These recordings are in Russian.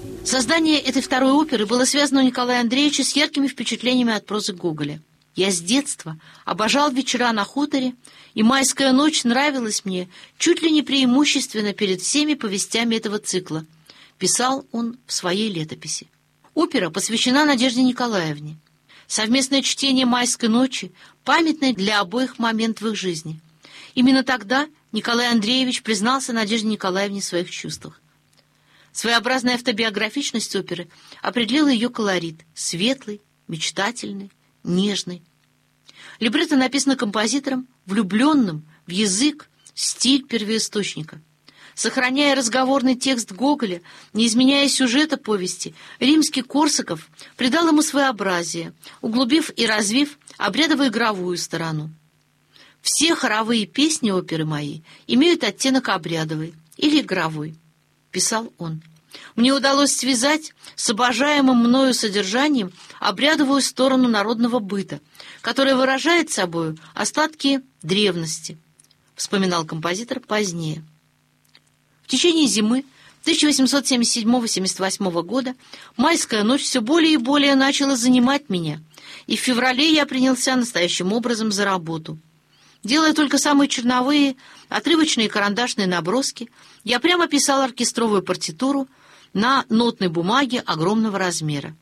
Создание этой второй оперы было связано у Николая Андреевича с яркими впечатлениями от прозы Гоголя. «Я с детства обожал вечера на хуторе, и «Майская ночь» нравилась мне чуть ли не преимущественно перед всеми повестями этого цикла», писал он в своей летописи. Опера посвящена Надежде Николаевне. Совместное чтение «Майской ночи» — памятный для обоих момент в их жизни. Именно тогда Николай Андреевич признался Надежде Николаевне в своих чувствах. Своеобразная автобиографичность оперы определила ее колорит — светлый, мечтательный, нежный. Либретто написано композитором, влюбленным в язык, стиль первоисточника. Сохраняя разговорный текст Гоголя, не изменяя сюжета повести, Римский-Корсаков придал ему своеобразие, углубив и развив обрядово-игровую сторону. «Все хоровые песни оперы мои имеют оттенок обрядовый или игровой», — писал он. «Мне удалось связать с обожаемым мною содержанием обрядовую сторону народного быта, которая выражает собою остатки древности», — вспоминал композитор позднее. В течение зимы 1877-78 года «Майская ночь» все более и более начала занимать меня, и в феврале я принялся настоящим образом за работу. Делая только самые черновые, отрывочные карандашные наброски, я прямо писал оркестровую партитуру на нотной бумаге огромного размера.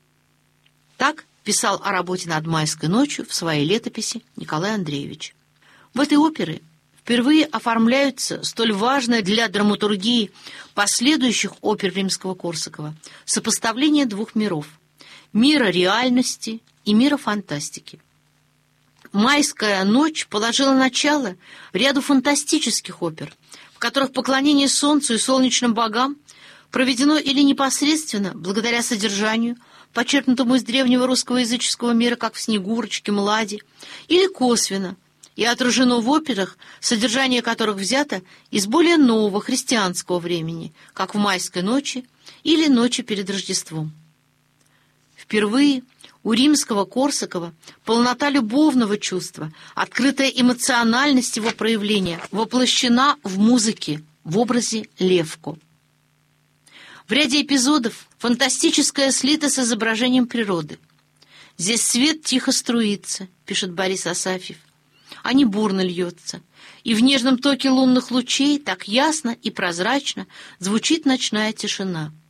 Так писал о работе над «Майской ночью» в своей летописи Николай Андреевич. В этой опере впервые оформляются столь важное для драматургии последующих опер Римского-Корсакова сопоставление двух миров — мира реальности и мира фантастики. «Майская ночь» положила начало ряду фантастических опер, в которых поклонение солнцу и солнечным богам проведено или непосредственно, благодаря содержанию, почерпнутому из древнего русского языческого мира, как в «Снегурочке», «Младе», или косвенно, и отражено в операх, содержание которых взято из более нового христианского времени, как в «Майской ночи» или «Ночи перед Рождеством». Впервые у Римского-Корсакова полнота любовного чувства, открытая эмоциональность его проявления воплощена в музыке, в образе Левко. В ряде эпизодов фантастическое слито с изображением природы. «Здесь свет тихо струится», — пишет Борис Асафьев, «а не бурно льется, и в нежном токе лунных лучей так ясно и прозрачно звучит ночная тишина».